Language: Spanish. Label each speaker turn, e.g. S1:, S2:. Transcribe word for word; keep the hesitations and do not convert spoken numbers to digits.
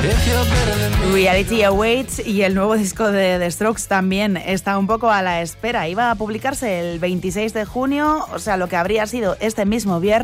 S1: Reality Awaits y el nuevo disco de The Strokes también está un poco a la espera. Iba a publicarse el veintiséis de junio, o sea, lo que habría sido este mismo viernes.